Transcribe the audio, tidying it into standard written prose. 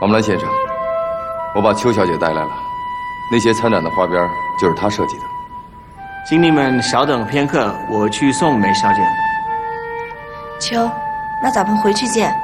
马木兰先生，我把邱小姐带来了，那些参展的花边就是她设计的。 请你们稍等片刻，我去送梅小姐。 秋，那咱们回去见。